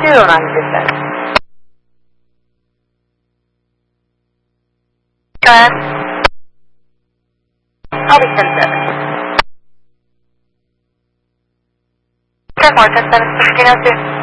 on this. I'll be 10-7. 10 more, 10-7, 1502.